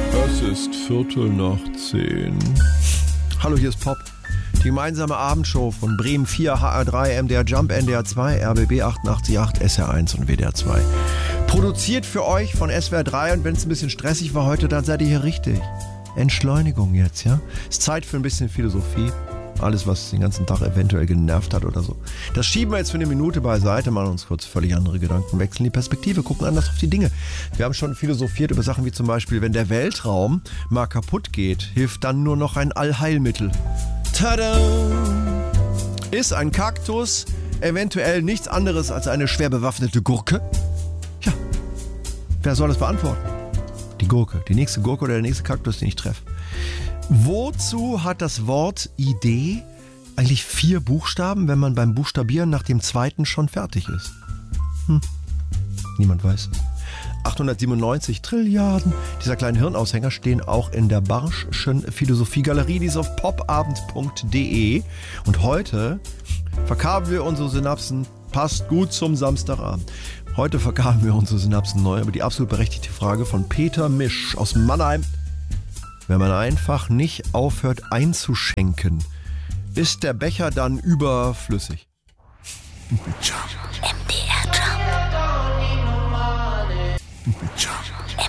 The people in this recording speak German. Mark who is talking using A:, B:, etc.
A: Es ist 9:15. Hallo, hier ist Pop. Die gemeinsame Abendshow von Bremen 4, HR3, MDR Jump, NDR 2, RBB 88.8, SR1 und WDR 2. Produziert für euch von SWR 3 und wenn es ein bisschen stressig war heute, dann seid ihr hier richtig. Entschleunigung jetzt, ja? Ist Zeit für ein bisschen Philosophie. Alles, was den ganzen Tag eventuell genervt hat oder so. Das schieben wir jetzt für eine Minute beiseite, machen uns kurz völlig andere Gedanken, wechseln die Perspektive, gucken anders auf die Dinge. Wir haben schon philosophiert über Sachen wie zum Beispiel, wenn der Weltraum mal kaputt geht, hilft dann nur noch ein Allheilmittel. Tada! Ist ein Kaktus eventuell nichts anderes als eine schwer bewaffnete Gurke? Ja, wer soll das beantworten? Die Gurke, die nächste Gurke oder der nächste Kaktus, den ich treffe. Wozu hat das Wort Idee eigentlich 4 Buchstaben, wenn man beim Buchstabieren nach dem zweiten schon fertig ist? Niemand weiß es. 897 Trilliarden dieser kleinen Hirnaushänger stehen auch in der Barsch'schen Philosophiegalerie, die ist auf popabend.de. Und heute verkabeln wir unsere Synapsen, passt gut zum Samstagabend. Heute verkabeln wir unsere Synapsen neu über die absolut berechtigte Frage von Peter Misch aus Mannheim. Wenn man einfach nicht aufhört einzuschenken, ist der Becher dann überflüssig?
B: Jump. MDR Jump. Jump.